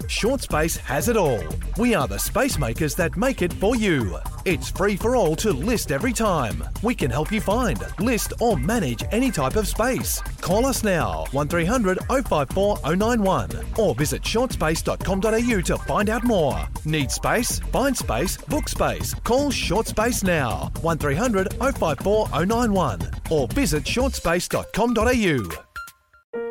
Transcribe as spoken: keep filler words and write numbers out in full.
ShortSpace has it all. We are the space makers that make it for you. It's free for all to list every time. We can help you find, list or manage any type of space. Call us now, one three hundred oh five four oh nine one, or visit shortspace dot com dot a u to find out more. Need space? Find space, book space. Call ShortSpace now, one three hundred oh five four oh nine one, or visit shortspace dot com dot a u.